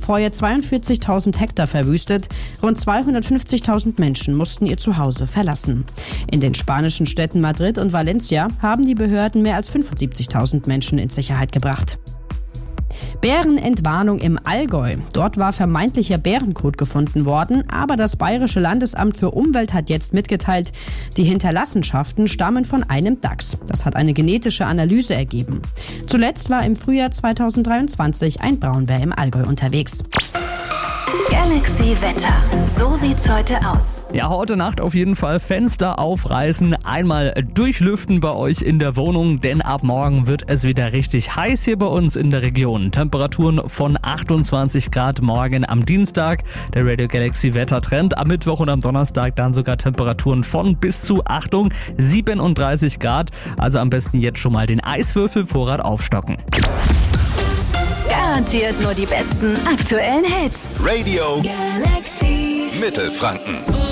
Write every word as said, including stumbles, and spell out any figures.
Hochfeuer zweiundvierzigtausend Hektar verwüstet. Rund zweihundertfünfzigtausend Menschen mussten ihr Zuhause verlassen. In den spanischen Städten Madrid und Valencia haben die Behörden mehr als fünfundsiebzigtausend Menschen in Sicherheit gebracht. Bärenentwarnung im Allgäu. Dort war vermeintlicher Bärenkot gefunden worden, aber das Bayerische Landesamt für Umwelt hat jetzt mitgeteilt, die Hinterlassenschaften stammen von einem Dachs. Das hat eine genetische Analyse ergeben. Zuletzt war im Frühjahr zweitausenddreiundzwanzig ein Braunbär im Allgäu unterwegs. Galaxy Wetter. So sieht's heute aus. Ja, heute Nacht auf jeden Fall Fenster aufreißen, einmal durchlüften bei euch in der Wohnung, denn ab morgen wird es wieder richtig heiß hier bei uns in der Region. Temperaturen von achtundzwanzig Grad morgen am Dienstag, der Radio Galaxy Wettertrend. Am Mittwoch und am Donnerstag dann sogar Temperaturen von bis zu, Achtung, siebenunddreißig Grad. Also am besten jetzt schon mal den Eiswürfelvorrat aufstocken. Garantiert nur die besten aktuellen Hits. Radio Galaxy Mittelfranken.